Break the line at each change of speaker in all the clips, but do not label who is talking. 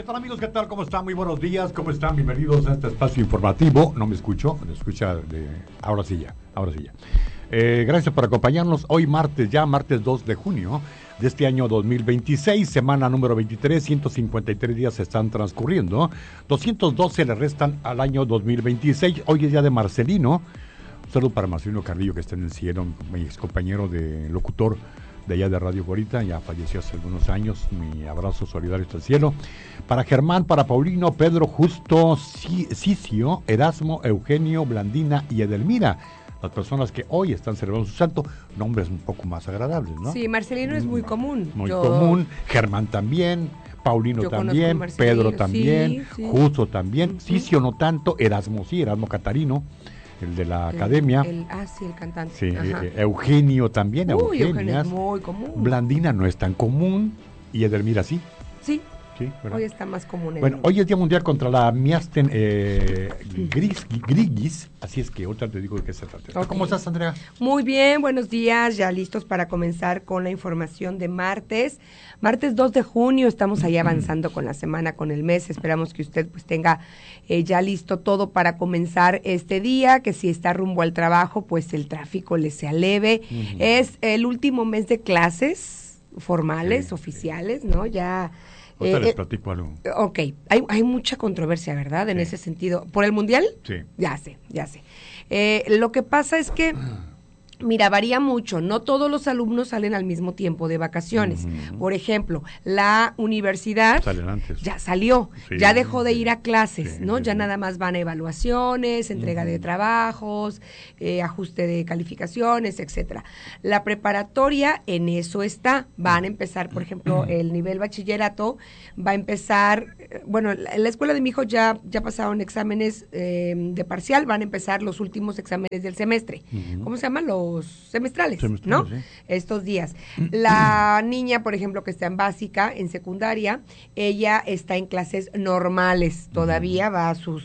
¿Qué tal, amigos? ¿Qué tal? ¿Cómo están? Muy buenos días. ¿Cómo están? Bienvenidos a este espacio informativo. No me escucho, me escucha ahora sí ya. Gracias por acompañarnos hoy martes 2 de junio de este año 2026, semana número 23, 153 días se están transcurriendo, 212 le restan al año 2026. Hoy es día de Marcelino. Un saludo para Marcelino Carrillo, que está en el cielo, mi ex compañero de locutor de allá de Radio Gorita, ya falleció hace algunos años. Mi abrazo solidario hasta el cielo. Para Germán, para Paulino, Pedro, Justo, Cicio, Erasmo, Eugenio, Blandina y Edelmira, las personas que hoy están celebrando su santo, nombres un poco más agradables, ¿no?
Sí, Marcelino es muy común.
Muy común, Germán también, Paulino también, Pedro también, sí. Justo también, Cicio no tanto, Erasmo sí, Erasmo Catarino, el de la academia.
El cantante.
Sí, Eugenio también,
Eugenio es muy común.
Blandina no es tan común, y Edelmira sí.
Sí. Sí, hoy está más común.
Bueno, hoy es Día Mundial contra la miasten grigis, así es que ahorita te digo de qué se trata. Okay. ¿Cómo estás, Andrea?
Muy bien, buenos días, ya listos para comenzar con la información de martes 2 de junio, estamos ahí avanzando con la semana, con el mes, esperamos que usted pues tenga ya listo todo para comenzar este día, que si está rumbo al trabajo, pues el tráfico le sea leve. Es el último mes de clases formales, oficiales, ¿no? Ya...
les platico algo.
Ok, hay mucha controversia, ¿verdad? En ese sentido. ¿Por el Mundial?
Sí.
Ya sé. Lo que pasa es que, mira, varía mucho. No todos los alumnos salen al mismo tiempo de vacaciones. Por ejemplo, la universidad ya salió, ya dejó de ir a clases, ¿no? Ya nada más van a evaluaciones, entrega de trabajos, ajuste de calificaciones, etcétera. La preparatoria en eso está. Van a empezar, por ejemplo, el nivel bachillerato va a empezar, bueno, en la escuela de mi hijo ya pasaron exámenes de parcial, van a empezar los últimos exámenes del semestre. ¿Cómo se llaman? Los semestrales, ¿no? Sí. Estos días. La niña, por ejemplo, que está en básica, en secundaria, ella está en clases normales, todavía va a su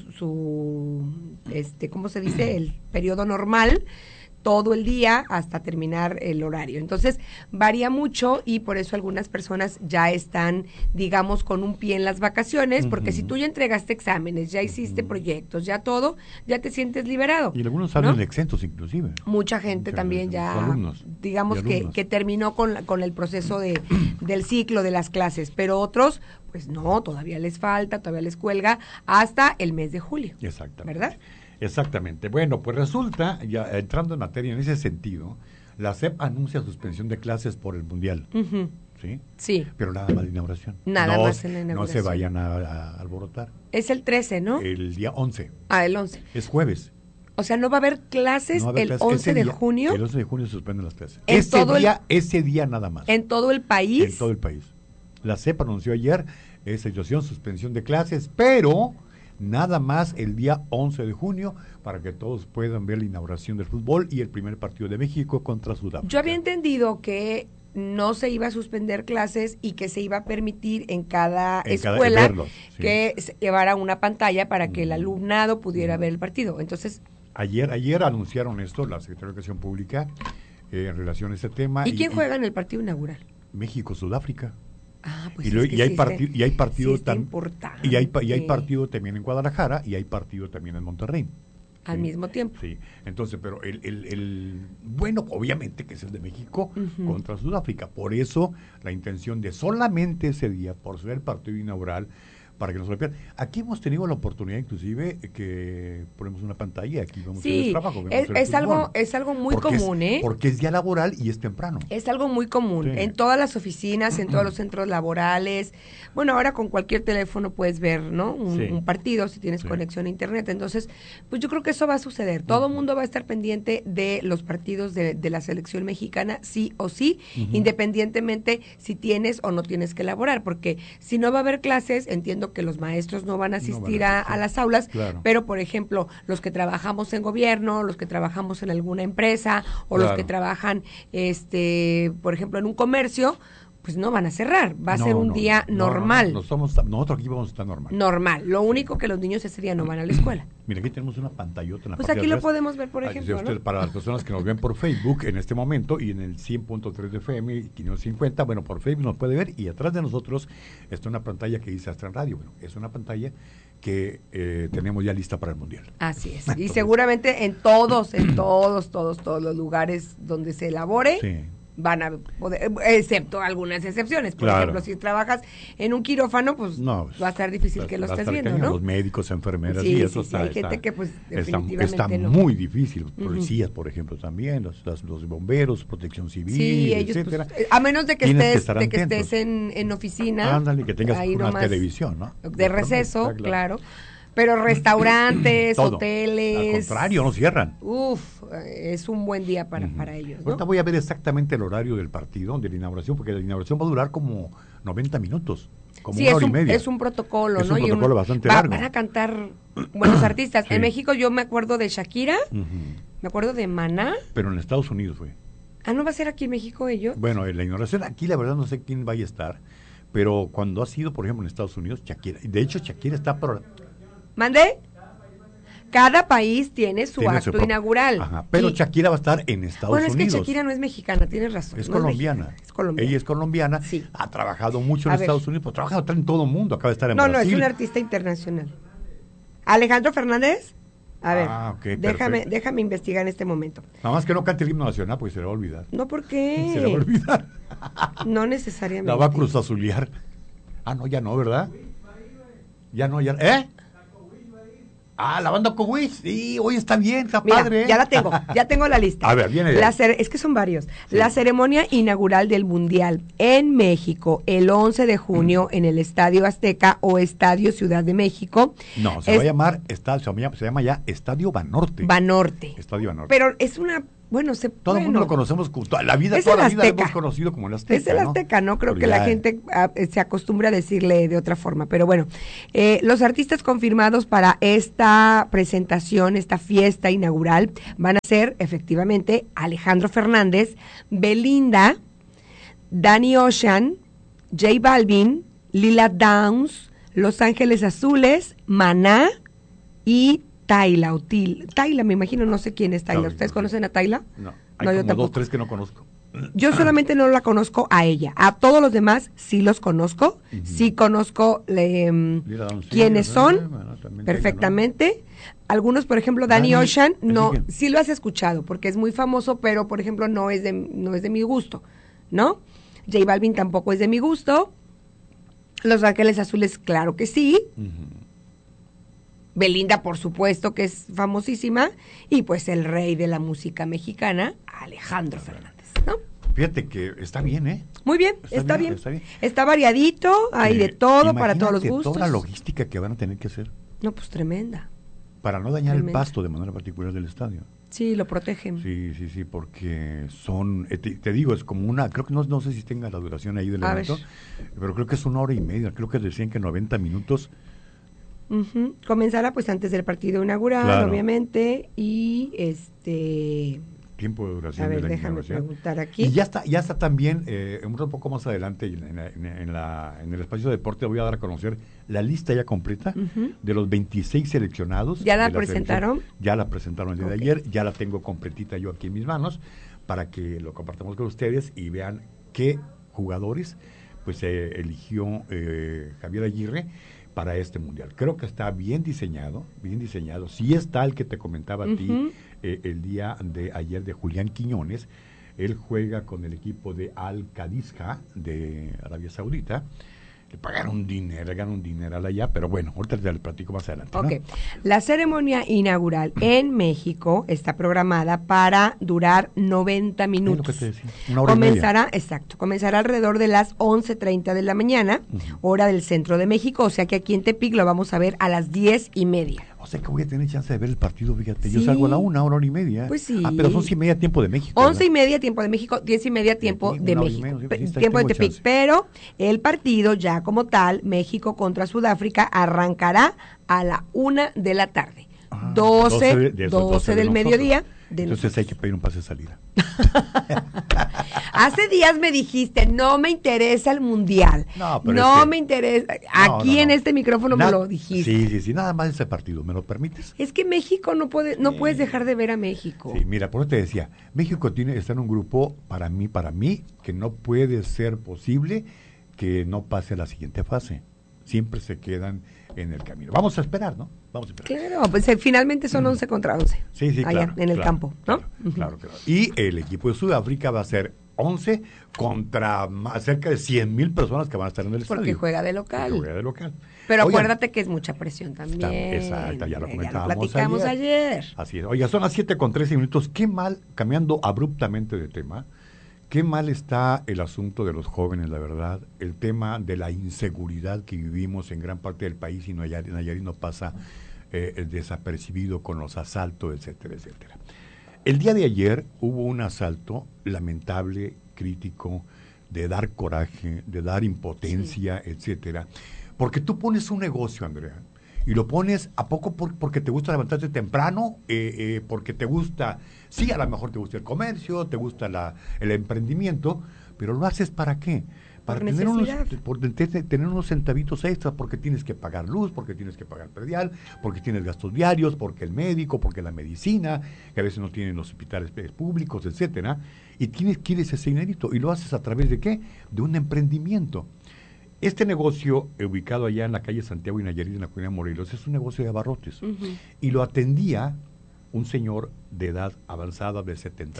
¿cómo se dice? El periodo normal, todo el día hasta terminar el horario. Entonces, varía mucho y por eso algunas personas ya están, digamos, con un pie en las vacaciones, porque si tú ya entregaste exámenes, ya hiciste proyectos, ya todo, ya te sientes liberado.
Y algunos salen exentos inclusive.
Mucha gente también ya, alumnos, digamos que terminó con el proceso del ciclo de las clases, pero otros, pues no, todavía les falta, todavía les cuelga hasta el mes de julio.
Exactamente.
¿Verdad?
Exactamente. Bueno, pues resulta, ya entrando en materia en ese sentido, la SEP anuncia suspensión de clases por el Mundial. ¿Sí?
Sí.
Pero nada más de inauguración.
Nada más en la inauguración.
No se vayan a alborotar.
Es el 13, ¿no?
El día 11.
El 11.
Es jueves.
O sea, ¿no va a haber clases el 11 de junio?
El 11 de junio se suspenden las clases. Ese día nada más.
¿En todo el país?
En todo el país. La SEP anunció ayer esa situación, suspensión de clases, pero... nada más el día 11 de junio para que todos puedan ver la inauguración del fútbol y el primer partido de México contra Sudáfrica.
Yo había entendido que no se iba a suspender clases y que se iba a permitir en cada escuela que se llevara una pantalla para que el alumnado pudiera ver el partido. Entonces,
ayer anunciaron esto, la Secretaría de Educación Pública, en relación a este tema.
¿Y quién juega en el partido inaugural?
México-Sudáfrica.
Pues
y hay partido también en Guadalajara y hay partido también en Monterrey.
Al mismo tiempo.
Sí, entonces, pero bueno, obviamente que es el de México contra Sudáfrica. Por eso la intención de solamente ese día, por ser el partido inaugural, para que no se lo pierdan. Aquí hemos tenido la oportunidad inclusive que ponemos una pantalla, aquí vamos a ver el trabajo.
Es algo muy común,
porque es día laboral y es temprano.
Es algo muy común, en todas las oficinas, en todos los centros laborales. Bueno, ahora con cualquier teléfono puedes ver, ¿no? Un partido, si tienes conexión a internet. Entonces, pues yo creo que eso va a suceder. Todo el mundo va a estar pendiente de los partidos de la selección mexicana, sí o sí, independientemente si tienes o no tienes que laborar, porque si no va a haber clases, entiendo que los maestros no van a asistir a las aulas, pero por ejemplo, los que trabajamos en gobierno, los que trabajamos en alguna empresa o los que trabajan, por ejemplo, en un comercio, pues no van a cerrar, va a ser un día normal.
Nosotros aquí vamos a estar normal.
Normal, lo único que los niños ese día no van a la escuela.
Mira, aquí tenemos una pantallota en la
Pues
parte
aquí
de
lo
atrás.
podemos ver, por ejemplo,
¿no? Para las personas que nos ven por Facebook en este momento y en el 100.3 de FM y 550, bueno, por Facebook nos puede ver y atrás de nosotros está una pantalla que dice Astran Radio. Bueno, es una pantalla que tenemos ya lista para el Mundial.
Así es. Y seguramente en todos los lugares donde se elabore, sí, van a poder, excepto algunas excepciones. Por ejemplo, si trabajas en un quirófano, pues va a estar difícil que lo estés viendo, ¿no?
Los médicos, enfermeras,
sí,
y eso
sí, hay gente que pues definitivamente
está
no.
muy difícil. Policías, por ejemplo, también, los bomberos, protección civil,
sí, ellos,
etcétera.
Pues, a menos de que estés en oficina.
Ándale, que tengas una televisión, ¿no?
De receso, claro. Pero restaurantes, hoteles.
Al contrario, no cierran.
Es un buen día para ellos, ¿no?
Ahorita voy a ver exactamente el horario del partido, de la inauguración, porque la inauguración va a durar como 90 minutos, como una hora y media.
Es un protocolo,
es
¿no?
Es un protocolo bastante largo.
Van a cantar buenos artistas. Sí. En México yo me acuerdo de Shakira, me acuerdo de Maná.
Pero en Estados Unidos fue.
¿No va a ser aquí en México ellos?
Bueno, en la inauguración aquí la verdad no sé quién vaya a estar, pero cuando ha sido, por ejemplo, en Estados Unidos, Shakira. De hecho, Shakira está...
¿Mandé? Cada país tiene su acto inaugural.
Ajá, pero Shakira va a estar en Estados Unidos.
Bueno, es que Shakira no es mexicana, tienes razón.
Es colombiana.
Es colombiana.
Ella es colombiana,
sí.
Ha trabajado mucho en Estados Unidos, pero trabaja en todo el mundo, acaba de estar en Brasil.
No, es un artista internacional. ¿Alejandro Fernández? A ver,
okay,
déjame investigar en este momento.
Nada más que no cante el himno nacional porque se le va a olvidar.
No, ¿por qué?
Se le va a olvidar.
No necesariamente.
La va a cruzazulear. No, ya no, ¿verdad? Ya no, ¿eh? La banda Cowish, sí, hoy está bien, está padre.
Ya tengo la lista.
A ver, viene
es que son varios. Sí. La ceremonia inaugural del Mundial en México, el 11 de junio, en el Estadio Azteca o Estadio Ciudad de México.
No, se va a llamar, se llama ya Estadio Banorte. Estadio Banorte.
Pero es una...
Todo el mundo lo conocemos, toda la vida lo hemos conocido como el Azteca.
Es el Azteca, ¿no? Creo que la gente se acostumbra a decirle de otra forma, pero bueno. Los artistas confirmados para esta presentación, esta fiesta inaugural, van a ser, efectivamente, Alejandro Fernández, Belinda, Danny Ocean, J Balvin, Lila Downs, Los Ángeles Azules, Maná y Tayla, me imagino, no sé quién es Tayla. ¿Ustedes conocen a Tayla?
No, hay como 2, 3 que no conozco.
Yo solamente no la conozco a ella. A todos los demás sí los conozco. Sí conozco quiénes son perfectamente. Algunos, por ejemplo, Danny Ocean, sí lo has escuchado porque es muy famoso, pero por ejemplo no es de mi gusto, ¿no? J Balvin tampoco es de mi gusto. Los Ángeles Azules, claro que sí. Belinda, por supuesto, que es famosísima, y pues el rey de la música mexicana, Alejandro Fernández, ¿no?
Fíjate que está bien, ¿eh?
Muy bien, está bien. Está variadito, hay de todo, para todos los gustos.
Toda la logística que van a tener que hacer.
No, pues tremenda.
Para no dañar el pasto de manera particular del estadio.
Sí, lo protegen.
Sí, porque son, te digo, es como una, creo que no sé si tenga la duración ahí del evento, pero creo que es 1 hora y media, creo que decían que 90 minutos.
Comenzará pues antes del partido inaugural, obviamente, y
tiempo de duración.
A ver, déjame preguntar aquí.
Y ya está también, un poco más adelante, en el espacio de deporte voy a dar a conocer la lista ya completa de los 26 seleccionados.
¿Ya la presentaron?
Ya la presentaron el día de ayer, ya la tengo completita yo aquí en mis manos, para que lo compartamos con ustedes y vean qué jugadores pues eligió Javier Aguirre para este mundial. Creo que está bien diseñado. Sí está el que te comentaba a ti el día de ayer de Julián Quiñones. Él juega con el equipo de Al-Qadisha de Arabia Saudita. Le pagaron un dinero allá, pero bueno, ahorita te lo platico más adelante.
Ok. La ceremonia inaugural en México está programada para durar 90 minutos.
Es lo que te decía, 1 hora y media.
Comenzará alrededor de las 11:30 de la mañana, hora del centro de México, o sea que aquí en Tepic lo vamos a ver a las 10:30.
O sea que voy a tener chance de ver el partido, fíjate. Sí. Yo salgo a la 1 hora y media.
Pues sí.
Pero son 11:30 tiempo de México.
11:30 tiempo de México, 10:30 tiempo de México. Tiempo de Tepic. Chance. Pero el partido ya como tal, México contra Sudáfrica, arrancará a la 1 de la tarde. 12 del mediodía.
Entonces hay que pedir un pase de salida.
Hace días me dijiste, no me interesa el mundial. No me interesa. Aquí en este micrófono me lo dijiste.
Sí, nada más ese partido, ¿me lo permites?
Es que México no puedes dejar de ver a México.
Sí, mira, por eso te decía, México está en un grupo, para mí, que no puede ser posible que no pase a la siguiente fase. Siempre se quedan en el camino. Vamos a esperar, ¿no? Vamos a esperar.
Claro, pues finalmente son 11 contra 11.
Sí,
allá,
claro.
En el campo, ¿no?
Claro. Y el equipo de Sudáfrica va a ser 11 contra cerca de 100,000 personas que van a estar en el estadio.
Porque juega de local. Pero
Oigan,
acuérdate que es mucha presión también.
Exacto, ya lo comentábamos
platicamos ayer.
Así es. Oiga, son las 7:13. Qué mal, cambiando abruptamente de tema, qué mal está el asunto de los jóvenes, la verdad. El tema de la inseguridad que vivimos en gran parte del país y Nayarit no pasa desapercibido con los asaltos, etcétera, etcétera. El día de ayer hubo un asalto lamentable, crítico, de dar coraje, de dar impotencia, etcétera. Porque tú pones un negocio, Andrea, y lo pones a poco porque te gusta levantarte temprano, porque te gusta, sí, a lo mejor te gusta el comercio, te gusta el emprendimiento, pero ¿lo haces para qué? Para tener unos centavitos extras, porque tienes que pagar luz, porque tienes que pagar predial, porque tienes gastos diarios, porque el médico, porque la medicina, que a veces no tienen los hospitales públicos, etcétera, y quieres ese dinerito, y lo haces a través de ¿qué? De un emprendimiento. Este negocio, ubicado allá en la calle Santiago y Nayarit, en la comunidad de Morelos, es un negocio de abarrotes, y lo atendía un señor de edad avanzada de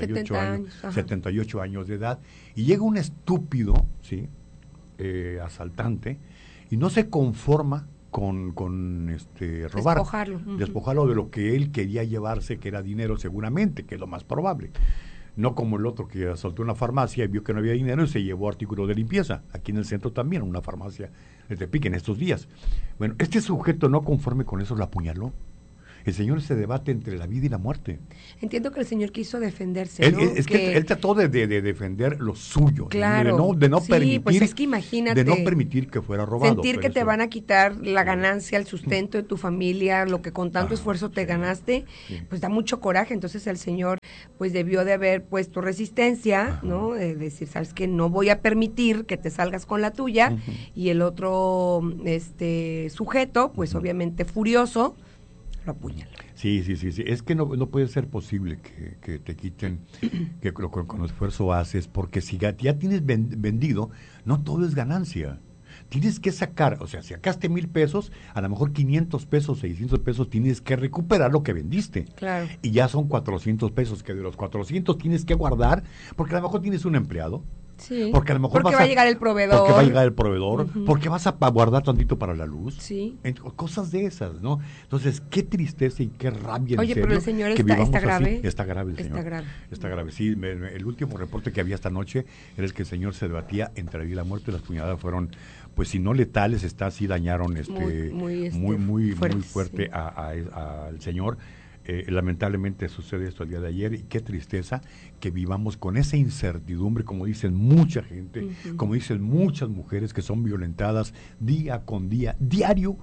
78 años de edad, y llega un estúpido, ¿sí? Asaltante, y no se conforma con robar, despojarlo de lo que él quería llevarse, que era dinero seguramente, que es lo más probable. No como el otro que asaltó una farmacia y vio que no había dinero y se llevó artículos de limpieza. Aquí en el centro también, una farmacia de Tepic en estos días. Bueno, este sujeto, no conforme con eso, lo apuñaló. El señor se debate entre la vida y la muerte.
Entiendo que el señor quiso defenderse, ¿no?
Es que él trató de defender lo suyo.
Claro.
De no permitir,
pues es que imagínate.
De no permitir que fuera robado.
Sentir que te van a quitar la ganancia, el sustento de tu familia, lo que con tanto esfuerzo te ganaste, pues da mucho coraje. Entonces el señor pues debió de haber puesto resistencia, ¿no? De decir, sabes que no voy a permitir que te salgas con la tuya, y el otro sujeto, pues obviamente furioso, lo apuñala.
Sí. Es que no puede ser posible que te quiten, que con esfuerzo haces, porque si ya tienes vendido, no todo es ganancia. Tienes que sacar, o sea, si sacaste 1,000 pesos, a lo mejor 500 pesos, 600 pesos, tienes que recuperar lo que vendiste.
Claro.
Y ya son 400 pesos, que de los 400 tienes que guardar, porque a lo mejor tienes un empleado.
Sí,
porque a lo mejor
va a llegar el proveedor.
Porque va a llegar el proveedor, porque vas a guardar tantito para la luz.
Sí.
Cosas de esas, ¿no? Entonces, qué tristeza y qué rabia.
Oye, pero el señor está grave.
Está grave el señor. Está grave. Sí, el último reporte que había esta noche era el que el señor se debatía entre la vida y la muerte. Las puñaladas fueron, pues si no letales, sí dañaron muy fuerte
sí.
al señor. Lamentablemente sucede esto el día de ayer, y qué tristeza que vivamos con esa incertidumbre, como dicen mucha gente, como dicen muchas mujeres que son violentadas día con día, diario.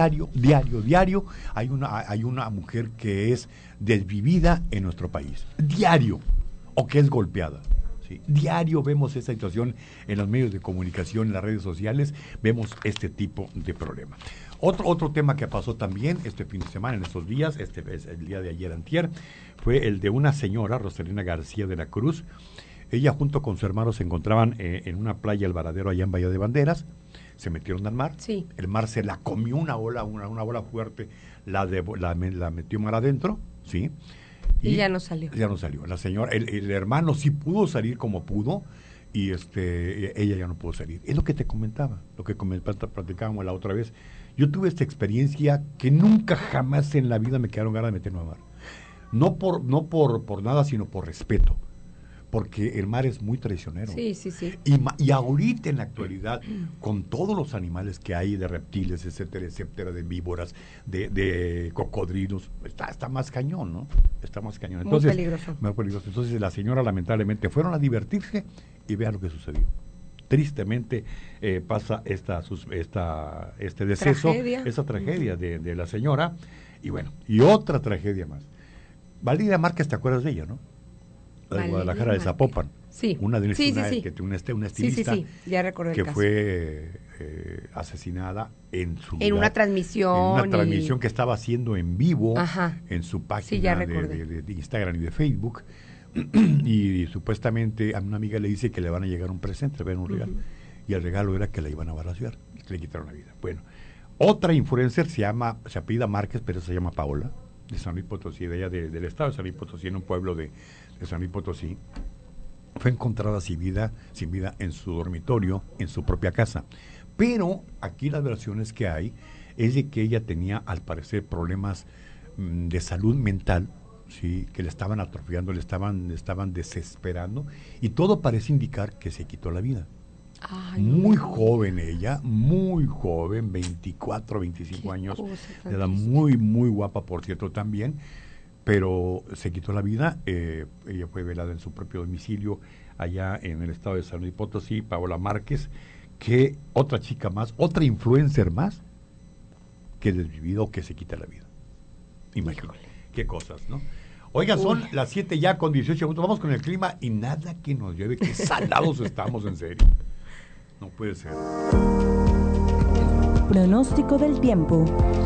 Hay una mujer que es desvivida en nuestro país, diario, o que es golpeada. Sí. Diario vemos esa situación en los medios de comunicación, en las redes sociales, vemos este tipo de problemas. Otro tema que pasó también este fin de semana, en estos días, es el día de ayer antier, fue el de una señora, Rosalina García de la Cruz. Ella junto con su hermano se encontraban en una playa, El Varadero, allá en Bahía de Banderas. Se metieron al mar.
Sí.
El mar se la comió una ola fuerte, la metió mar adentro, ¿sí?
Y ya no salió.
Ya no salió. La señora, el hermano sí pudo salir como pudo, y ella ya no pudo salir. Es lo que te comentaba, lo que platicábamos la otra vez. Yo tuve esta experiencia que nunca jamás en la vida me quedaron ganas de meterme al mar. No por nada, sino por respeto. Porque el mar es muy traicionero.
Sí.
Y ahorita en la actualidad, con todos los animales que hay, de reptiles, etcétera, de víboras, de cocodrilos, está más cañón, ¿no? Está más cañón. Entonces, muy peligroso. Entonces la señora lamentablemente fueron a divertirse y vean lo que sucedió. Tristemente pasa este deceso, esa tragedia de la señora, y bueno, y otra tragedia más. Valeria Márquez, ¿te acuerdas de ella, no? La de Guadalajara, de Zapopan.
Sí.
Una de
sí.
que una estilista
Ya recuerdo el
que
caso.
fue asesinada en su
en
lugar,
una transmisión.
En una transmisión que estaba haciendo en vivo en su página de Instagram y de Facebook. Y supuestamente a una amiga le dice que le van a llegar un presente, le van a un regalo. Y el regalo era que la iban a balacear y que le quitaron la vida. Bueno, otra influencer se apellida Márquez, pero se llama Paola, de San Luis Potosí, de allá del estado de San Luis Potosí, en un pueblo de San Luis Potosí. Fue encontrada sin vida en su dormitorio, en su propia casa. Pero aquí las versiones que hay es de que ella tenía, al parecer, problemas de salud mental, sí, que le estaban atrofiando, le estaban desesperando, y todo parece indicar que se quitó la vida.
Ay,
muy joven ella, muy joven, 24, 25 años, de edad muy, muy guapa, por cierto, también, pero se quitó la vida. Ella fue velada en su propio domicilio allá en el estado de San Luis Potosí. Paola Márquez, que otra chica más, otra influencer más, que desvivida o que se quita la vida. Imagínate, qué cosas, ¿no? Oiga, son las 7 ya con 18 minutos, vamos con el clima y nada que nos lleve, que salados estamos, en serio. No puede ser.
Pronóstico del tiempo.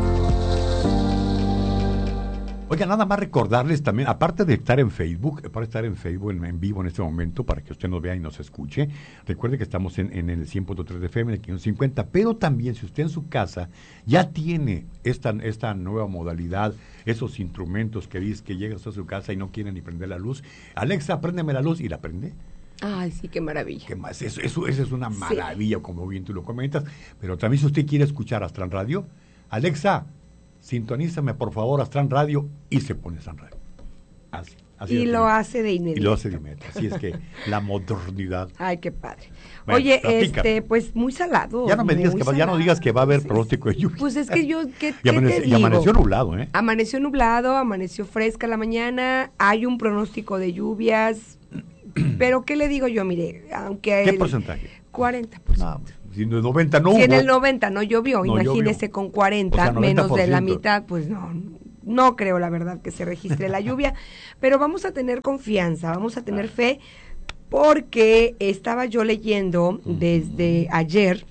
Oiga, nada más recordarles también, aparte de estar en Facebook, en vivo en este momento, para que usted nos vea y nos escuche, recuerde que estamos en el 100.3 de FM, en el 550, pero también si usted en su casa ya tiene esta nueva modalidad, esos instrumentos que dice que llegas a su casa y no quieren ni prender la luz, Alexa, préndeme la luz, y la prende.
Ay, sí, qué maravilla.
¿Qué más? Eso es una maravilla, como bien tú lo comentas, pero también si usted quiere escuchar Astran Radio, Alexa, sintonízame por favor Astran Radio, y se pone Astran Radio. Así
y lo hace de inmediato.
Y lo hace de inmediato. Así es que la modernidad.
Ay, qué padre.
Bueno,
oye,
platícame.
pues muy salado.
Ya no me digas ya no digas que va a haber pronóstico de lluvia.
Pues es que yo, ¿qué
y amaneció nublado, ¿eh?
Amaneció nublado, amaneció fresca la mañana, hay un pronóstico de lluvias, pero ¿qué le digo yo? Mire, aunque...
¿Qué porcentaje?
40%.
No, si en el 90 no hubo.
Si en el 90 no llovió, imagínese con 40, o sea, menos de la mitad, pues no creo la verdad que se registre la lluvia, pero vamos a tener confianza, vamos a tener fe, porque estaba yo leyendo desde ayer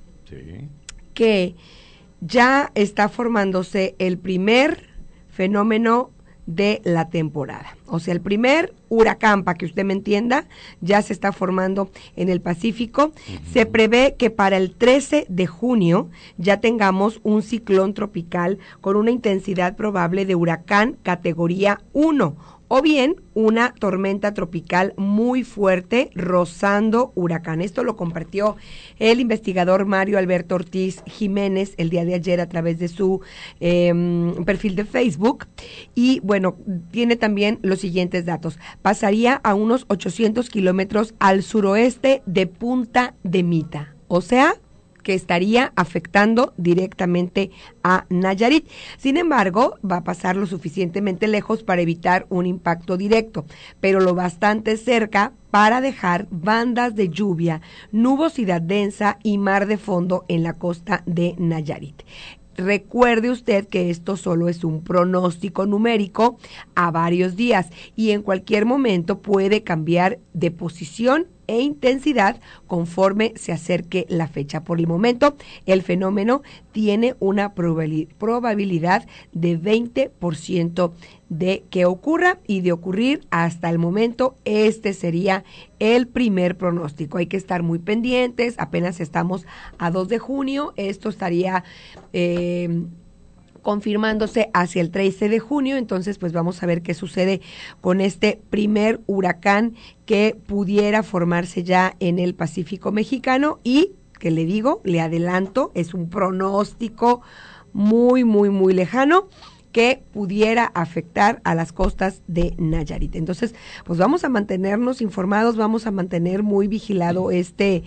que ya está formándose el primer fenómeno de la temporada. O sea, el primer huracán, para que usted me entienda, ya se está formando en el Pacífico. Se prevé que para el 13 de junio ya tengamos un ciclón tropical con una intensidad probable de huracán categoría 1, o bien una tormenta tropical muy fuerte rozando huracán. Esto lo compartió el investigador Mario Alberto Ortiz Jiménez el día de ayer a través de su perfil de Facebook. Y bueno, tiene también los siguientes datos. Pasaría a unos 800 kilómetros al suroeste de Punta de Mita. O sea, que estaría afectando directamente a Nayarit. Sin embargo, va a pasar lo suficientemente lejos para evitar un impacto directo, pero lo bastante cerca para dejar bandas de lluvia, nubosidad densa y mar de fondo en la costa de Nayarit. Recuerde usted que esto solo es un pronóstico numérico a varios días y en cualquier momento puede cambiar de posición e intensidad conforme se acerque la fecha. Por el momento, el fenómeno tiene una probabilidad de 20% de que ocurra, y de ocurrir hasta el momento, este sería el primer pronóstico. Hay que estar muy pendientes, apenas estamos a 2 de junio, esto estaría confirmándose hacia el 13 de junio, entonces pues vamos a ver qué sucede con este primer huracán que pudiera formarse ya en el Pacífico mexicano, y que le digo, le adelanto, es un pronóstico muy, muy, muy lejano que pudiera afectar a las costas de Nayarit. Entonces, pues vamos a mantenernos informados, vamos a mantener muy vigilado este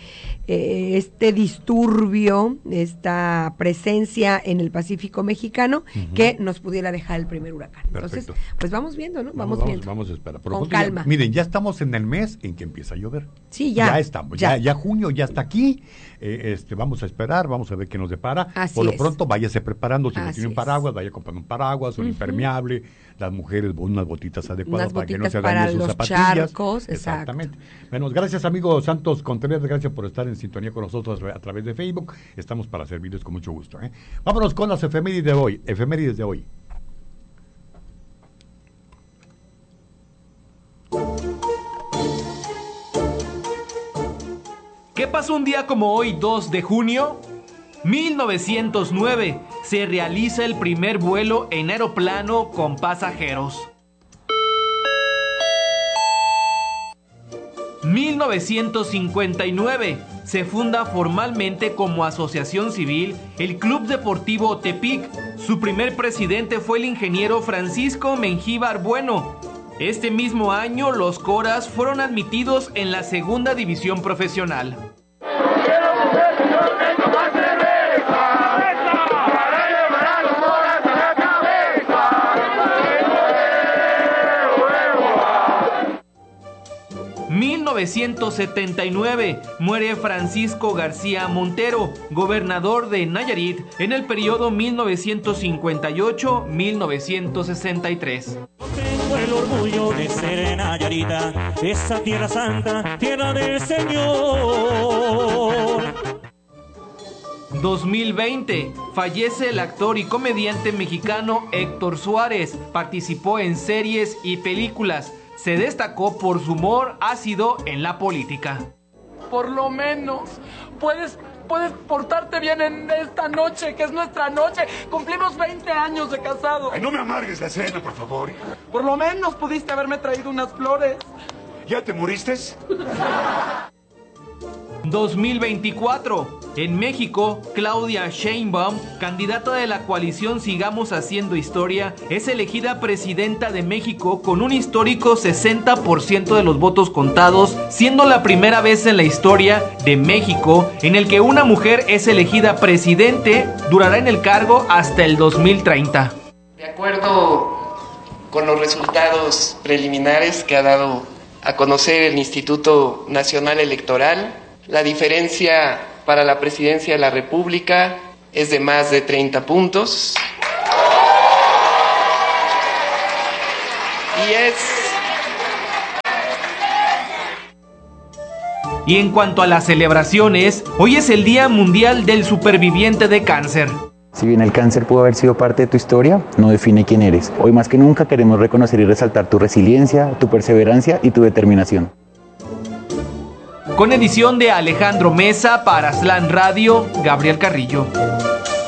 disturbio, esta presencia en el Pacífico mexicano, que nos pudiera dejar el primer huracán. Perfecto. Entonces, pues vamos viendo, ¿no? Vamos viendo.
Vamos a esperar.
Con calma.
Miren, ya estamos en el mes en que empieza a llover.
Sí, ya.
Ya estamos, ya junio ya está aquí. Vamos a esperar, vamos a ver qué nos depara. Por lo pronto, váyase preparando. Si no tiene un paraguas, vaya comprando un paraguas. paraguas, un impermeable, las mujeres unas botitas adecuadas para que no se
para
dañen sus
los
zapatillas.
charcos,
Exactamente. Bueno, gracias amigo Santos Contreras, gracias por estar en sintonía con nosotros a través de Facebook. Estamos para servirles con mucho gusto. Vámonos con las efemérides de hoy. Efemérides de hoy.
¿Qué pasó un día como hoy, 2 de junio? 1909 se realiza el primer vuelo en aeroplano con pasajeros. 1959 se funda formalmente como asociación civil el Club Deportivo Tepic. Su primer presidente fue el ingeniero Francisco Mengíbar Bueno. Este mismo año los Coras fueron admitidos en la segunda división profesional. En 1979 muere Francisco García Montero, gobernador de Nayarit en el periodo 1958-1963.
Tengo el orgullo de ser Nayarita, esa tierra santa, tierra del Señor.
2020 fallece el actor y comediante mexicano Héctor Suárez. Participó en series y películas. Se destacó por su humor ácido en la política.
Por lo menos puedes portarte bien en esta noche, que es nuestra noche. Cumplimos 20 años de casado.
Ay, no me amargues la cena, por favor.
Por lo menos pudiste haberme traído unas flores.
¿Ya te moriste?
2024. En México, Claudia Sheinbaum, candidata de la coalición Sigamos Haciendo Historia, es elegida presidenta de México con un histórico 60% de los votos contados, siendo la primera vez en la historia de México en el que una mujer es elegida presidente. Durará en el cargo hasta el 2030.
De acuerdo con los resultados preliminares que ha dado a conocer el Instituto Nacional Electoral, la diferencia para la presidencia de la República es de más de 30 puntos.
Y en cuanto a las celebraciones, hoy es el Día Mundial del Superviviente de Cáncer.
Si bien el cáncer pudo haber sido parte de tu historia, no define quién eres. Hoy más que nunca queremos reconocer y resaltar tu resiliencia, tu perseverancia y tu determinación.
Con edición de Alejandro Mesa para Aslan Radio, Gabriel Carrillo.